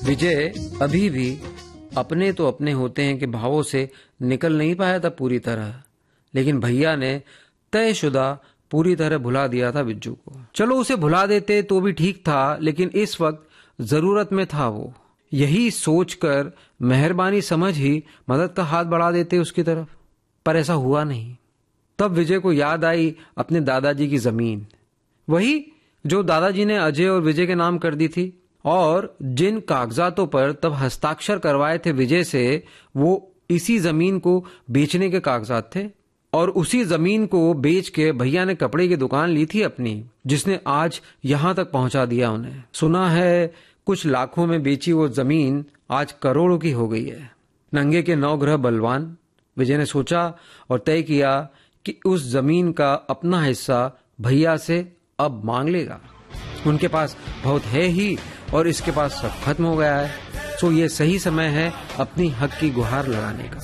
विजय अभी भी अपने तो अपने होते हैं कि भावों से निकल नहीं पाया था पूरी तरह, लेकिन भैया ने तयशुदा पूरी तरह भुला दिया था बिज्जू को। चलो उसे भुला देते तो भी ठीक था, लेकिन इस वक्त जरूरत में था वो। यही सोचकर मेहरबानी समझ ही मदद का हाथ बढ़ा देते उसकी तरफ, पर ऐसा हुआ नहीं। तब विजय को याद आई अपने दादाजी की जमीन, वही जो दादाजी ने अजय और विजय के नाम कर दी थी, और जिन कागजातों पर तब हस्ताक्षर करवाए थे विजय से, वो इसी जमीन को बेचने के कागजात थे। और उसी जमीन को बेच के भैया ने कपड़े की दुकान ली थी अपनी, जिसने आज यहां तक पहुंचा दिया उन्हें। सुना है कुछ लाखों में बेची वो जमीन आज करोड़ों की हो गई है। नंगे के 9 ग्रह बलवान, विजय ने सोचा और तय किया कि उस जमीन का अपना हिस्सा भैया से अब मांग लेगा। उनके पास बहुत है ही और इसके पास सब खत्म हो गया है, सो ये सही समय है अपनी हक की गुहार लगाने का।